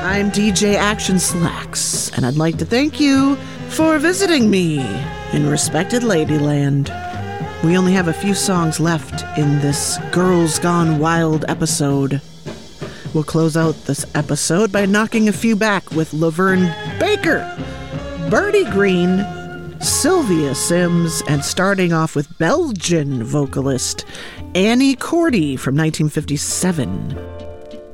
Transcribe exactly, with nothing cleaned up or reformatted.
I'm D J Action Slacks, and I'd like to thank you for visiting me in Respected Ladyland. We only have a few songs left in this Girls Gone Wild episode. We'll close out this episode by knocking a few back with Laverne Baker, Birdie Green, Sylvia Sims, and starting off with Belgian vocalist Annie Cordy from nineteen fifty-seven.